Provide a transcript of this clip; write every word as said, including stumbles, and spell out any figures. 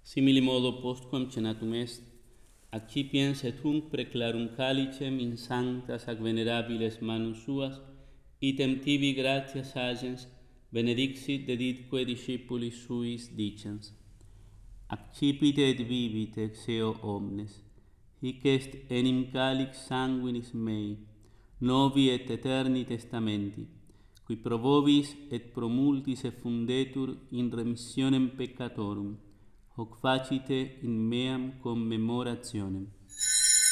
Simili modo postquam cenatum est, accipiens et hunc preclarum calicem in sanctas ac venerabiles manus suas, item tibi gratias agens benedixit deditque discipulis suis dicens. Accipite et vivite ex eo omnes, hic est enim calix sanguinis mei, novi et eterni testamenti, qui pro vobis et pro multis effundetur in remissionem peccatorum, hoc facite in meam commemorationem.